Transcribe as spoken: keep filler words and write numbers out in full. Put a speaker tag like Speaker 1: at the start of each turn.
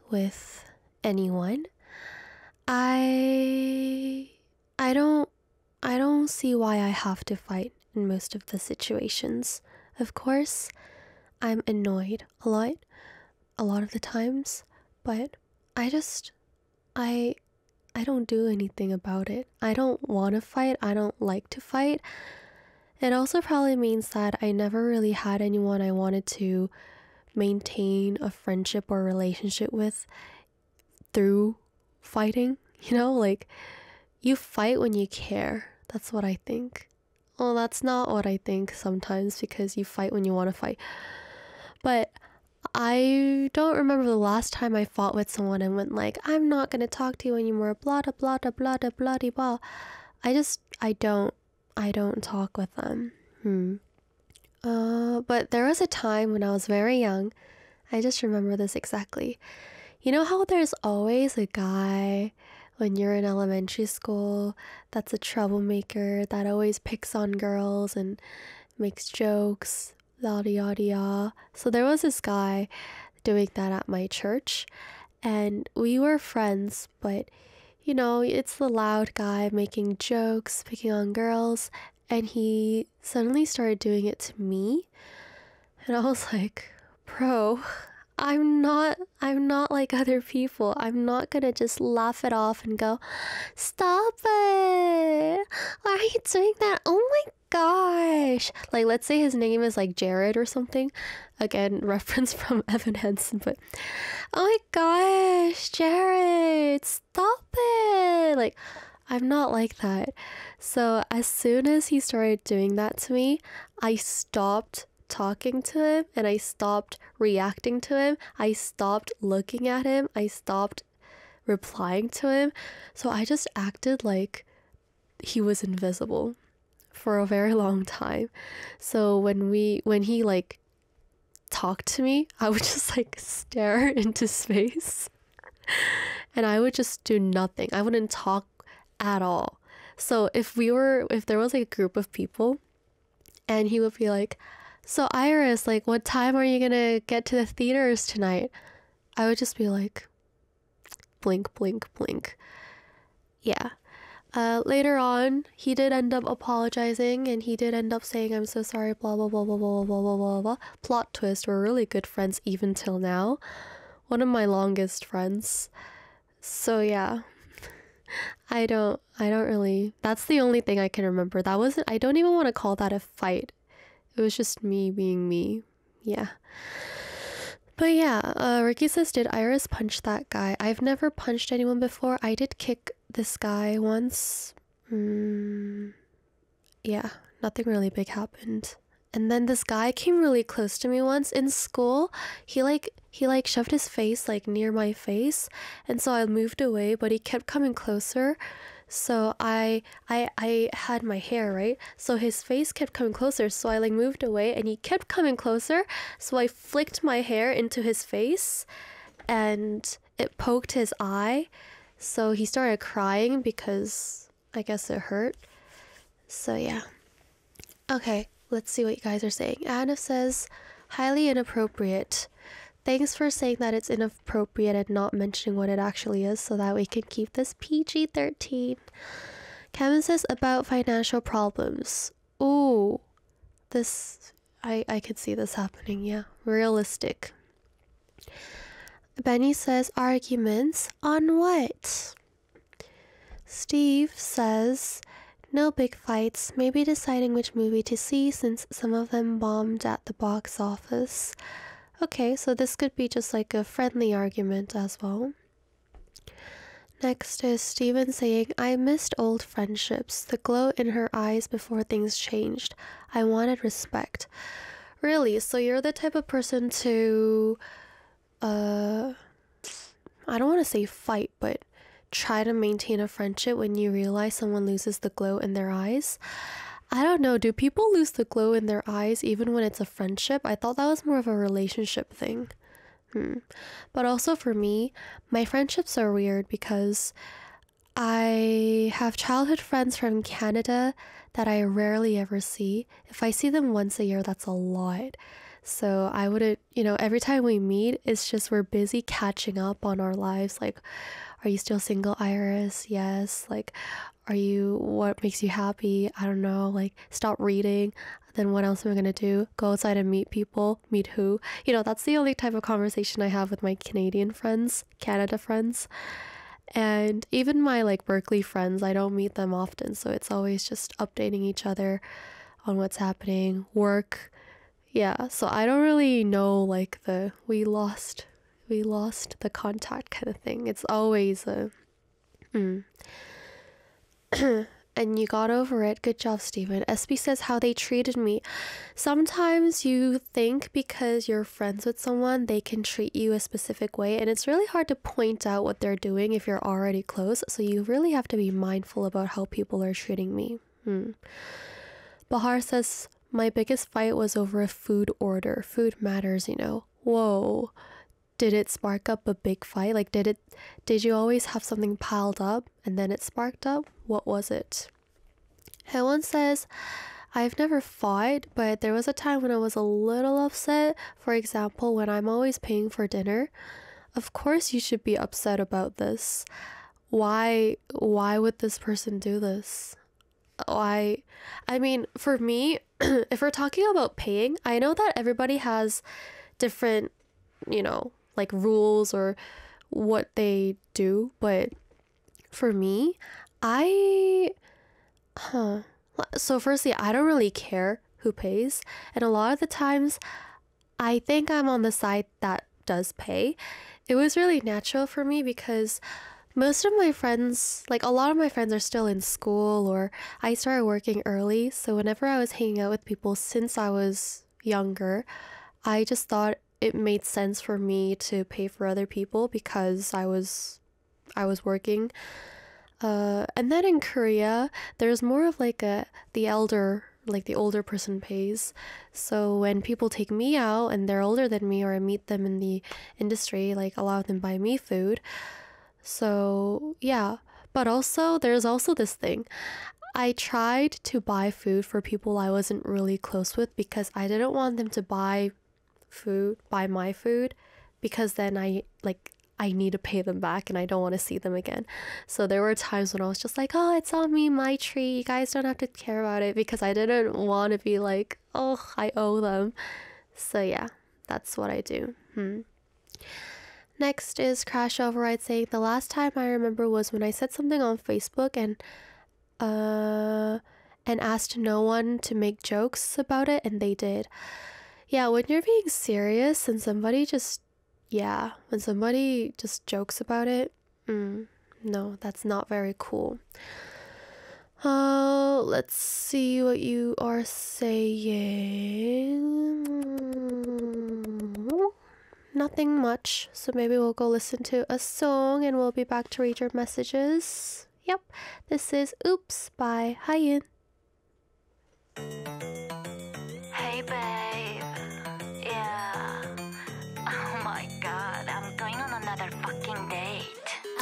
Speaker 1: with anyone, I I don't I don't see why I have to fight in most of the situations. Of course, I'm annoyed a lot, a lot of the times, but I just I I don't do anything about it. I don't want to fight. I don't like to fight. It also probably means that I never really had anyone I wanted to maintain a friendship or relationship with through fighting. You know, like you fight when you care. That's what I think. Well, that's not what I think sometimes because you fight when you want to fight. But I don't remember the last time I fought with someone and went like, I'm not going to talk to you anymore, blah, blah, blah, blah, blah, blah, blah, blah. I just, I don't, I don't talk with them. Hmm. Uh, but there was a time when I was very young. I just remember this exactly. You know how there's always a guy when you're in elementary school that's a troublemaker that always picks on girls and makes jokes, yada yada yada. So there was this guy doing that at my church, and we were friends, but you know, it's the loud guy making jokes, picking on girls, and he suddenly started doing it to me. And I was like, bro, I'm not I'm not like other people. I'm not gonna just laugh it off and go, stop it. Why are you doing that? Oh my gosh. Like, let's say his name is like Jared or something. Again, reference from Evan Hansen, but oh my gosh, Jared, stop it. Like, I'm not like that. So as soon as he started doing that to me, I stopped talking to him and I stopped reacting to him. I stopped looking at him. I stopped replying to him. So I just acted like he was invisible for a very long time. So when we when he like talked to me, I would just like stare into space and I would just do nothing. I wouldn't talk at all. So if we were if there was like a group of people and he would be like, so Iris, like, what time are you gonna get to the theaters tonight? I would just be like, blink, blink, blink. Yeah. Uh, later on, he did end up apologizing and he did end up saying, I'm so sorry, blah, blah, blah, blah, blah, blah, blah, blah, blah. Plot twist, we're really good friends even till now. One of my longest friends. So yeah. I don't, I don't really, that's the only thing I can remember. That wasn't, I don't even want to call that a fight. It was just me being me. Yeah. But yeah, uh, Ricky says, did Iris punch that guy? I've never punched anyone before. I did kick this guy once. Mm, yeah, nothing really big happened. And then this guy came really close to me once in school. He like, he like shoved his face like near my face. And so I moved away, but he kept coming closer. So I I I had my hair, right? So his face kept coming closer. So I like moved away and he kept coming closer. So I flicked my hair into his face and it poked his eye. So he started crying because I guess it hurt. So yeah. Okay, let's see what you guys are saying. Anna says, highly inappropriate. Thanks for saying that it's inappropriate and not mentioning what it actually is so that we can keep this P G thirteen. Kevin says about financial problems. Ooh, this, I, I could see this happening, yeah. Realistic. Benny says arguments on what? Steve says no big fights, maybe deciding which movie to see since some of them bombed at the box office. Okay, so this could be just like a friendly argument as well. Next is Steven saying, I missed old friendships, the glow in her eyes before things changed. I wanted respect. Really? So you're the type of person to, uh, I don't want to say fight, but try to maintain a friendship when you realize someone loses the glow in their eyes? I don't know, do people lose the glow in their eyes even when it's a friendship? I thought that was more of a relationship thing. Hmm. But also for me, my friendships are weird because I have childhood friends from Canada that I rarely ever see. If I see them once a year, that's a lot. So I wouldn't, you know, every time we meet, it's just we're busy catching up on our lives. Like, are you still single, Iris? Yes. Like, are you, what makes you happy? I don't know. Like, stop reading. Then what else am I gonna do? Go outside and meet people? Meet who? You know, that's the only type of conversation I have with my Canadian friends, Canada friends. And even my like Berkeley friends, I don't meet them often. So it's always just updating each other on what's happening, work. Yeah, so I don't really know like the we lost we lost the contact kind of thing. It's always a mm. And you got over it. Good job, Stephen. S B says how they treated me. Sometimes you think because you're friends with someone, they can treat you a specific way, and it's really hard to point out what they're doing if you're already close. So you really have to be mindful about how people are treating me. Hmm. Bahar says, my biggest fight was over a food order. Food matters, you know. Whoa. Did it spark up a big fight? Like, did it, did you always have something piled up and then it sparked up? What was it? Helen says, I've never fought, but there was a time when I was a little upset. For example, when I'm always paying for dinner. Of course you should be upset about this. Why, why would this person do this? Why? I mean, for me, if we're talking about paying, I know that everybody has different, you know, like rules or what they do, but for me, I huh so firstly, I don't really care who pays, and a lot of the times I think I'm on the side that does pay. It was really natural for me because most of my friends, like a lot of my friends are still in school, or I started working early, so whenever I was hanging out with people since I was younger, I just thought it made sense for me to pay for other people because I was I was working. Uh, and then in Korea, there's more of like a the elder like the older person pays. So when people take me out and they're older than me, or I meet them in the industry, like a lot of them buy me food. So yeah, but also there's also this thing. I tried to buy food for people I wasn't really close with because I didn't want them to buy food buy my food, because then I like I need to pay them back and I don't want to see them again. So there were times when I was just like, oh, it's on me, my treat, you guys don't have to care about it, because I didn't want to be like, oh, I owe them. So yeah, that's what I do. hmm. Next is Crash Override saying, the last time I remember was when I said something on Facebook and uh and asked no one to make jokes about it, and they did. Yeah, when you're being serious and somebody just, yeah, when somebody just jokes about it, mm, no, that's not very cool. Uh, let's see what you are saying. Nothing much, so maybe we'll go listen to a song and we'll be back to read your messages. Yep, this is Oops by Hyun.
Speaker 2: Hey babe.